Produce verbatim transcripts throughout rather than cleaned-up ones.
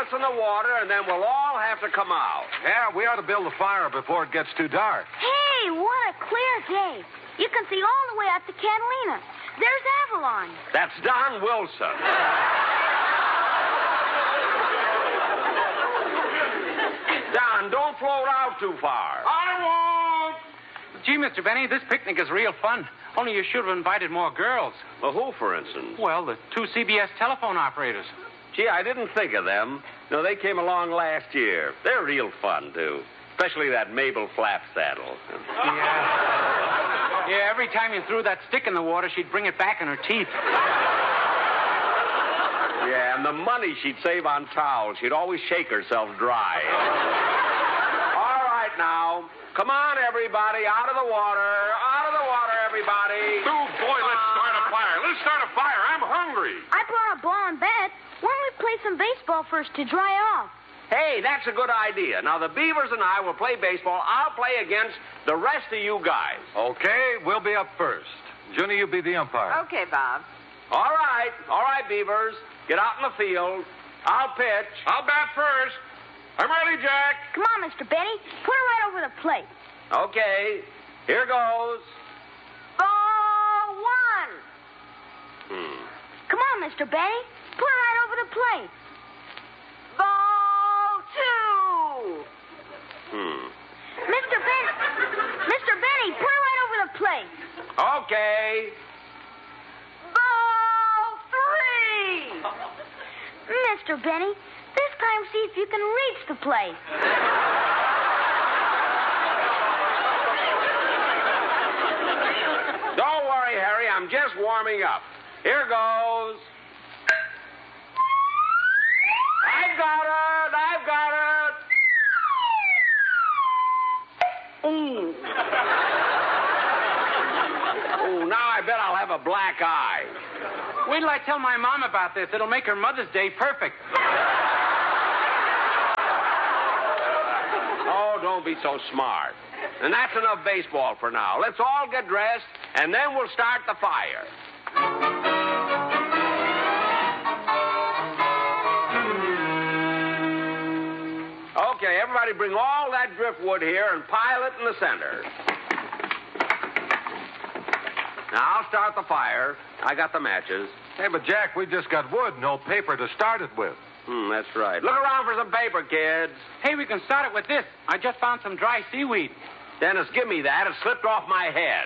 minutes in the water, and then we'll all have to come out. Yeah, we ought to build a fire before it gets too dark. Hey, what a clear day. You can see all the way up to Catalina. There's Avalon. That's Don Wilson. Don, don't float out too far. I won't. Gee, Mister Benny, this picnic is real fun. Only you should have invited more girls. Well, who, for instance? Well, the two C B S telephone operators. Gee, I didn't think of them. No, they came along last year. They're real fun, too. Especially that Mabel Flapsaddle. Yeah. Yeah, every time you threw that stick in the water, she'd bring it back in her teeth. Yeah, and the money she'd save on towels. She'd always shake herself dry. All right, now. Come on, everybody. Out of the water. Out of the water, everybody. Oh, boy, let's start a fire. Let's start a fire. I'm hungry. I brought a ball and bat. Why don't we play some baseball first to dry off? Hey, that's a good idea. Now, the Beavers and I will play baseball. I'll play against the rest of you guys. Okay, we'll be up first. Junie, you be the umpire. Okay, Bob. All right. All right, Beavers. Get out in the field. I'll pitch. I'll bat first. I'm ready, Jack. Come on, Mister Benny. Put it right over the plate. Okay. Here goes. Ball one. Hmm. Come on, Mister Benny. Put it right over the plate. Ball two. Hmm. Mister Benny. Mister Benny, put it right over the plate. Okay. Ball three. Mister Benny, this time see if you can reach the plate. Don't worry, Harry. I'm just warming up. Here goes. I've got it. I've got it. Ooh. Ooh, now I bet I'll have a black eye. Wait till I tell my mom about this. It'll make her Mother's Day perfect. Oh, don't be so smart. And that's enough baseball for now. Let's all get dressed, and then we'll start the fire. Okay, everybody bring all that driftwood here and pile it in the center. Now, I'll start the fire. I got the matches. Hey, but Jack, we just got wood, no paper to start it with. Hmm, that's right. Look around for some paper, kids. Hey, we can start it with this. I just found some dry seaweed. Dennis, give me that. It slipped off my head.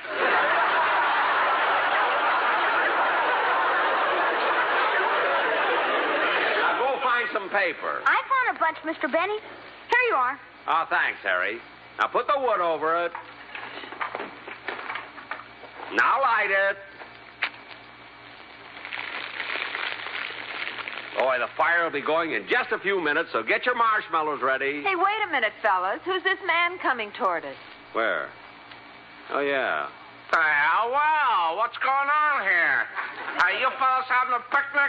Now, go find some paper. I found a bunch, Mister Benny. Here you are. Oh, thanks, Harry. Now, put the wood over it. Now light it. Boy, the fire will be going in just a few minutes, so get your marshmallows ready. Hey, wait a minute, fellas. Who's this man coming toward us? Where? Oh, yeah. Uh, well, what's going on here? Are you fellas having a picnic?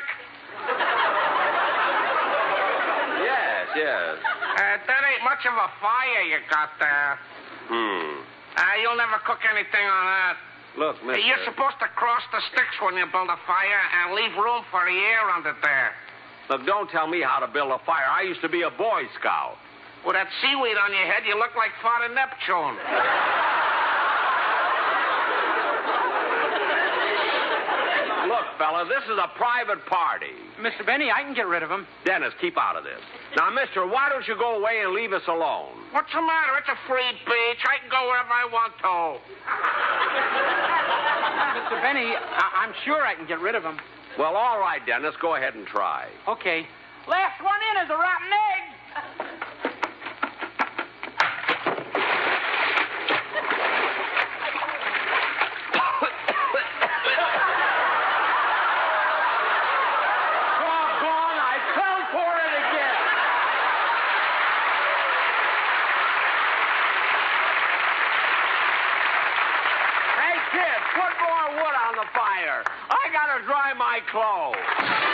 Yes, yes. Uh, that ain't much of a fire you got there. Hmm. Uh, you'll never cook anything on that. Look, mister. You're supposed to cross the sticks when you build a fire and leave room for the air under there. Look, don't tell me how to build a fire. I used to be a Boy Scout. With that seaweed on your head, you look like Father Neptune. Look, fella, this is a private party. Mister Benny, I can get rid of him. Dennis, keep out of this. Now, mister, why don't you go away and leave us alone? What's the matter? It's a free beach. I can go wherever I want to. Mister Benny, I- I'm sure I can get rid of him. Well, all right, Dennis. Go ahead and try. Okay. Last one in is a rotten egg. Doggone, I fell for it again. Hey, kid, put more wood on the fire. I gotta dry my clothes.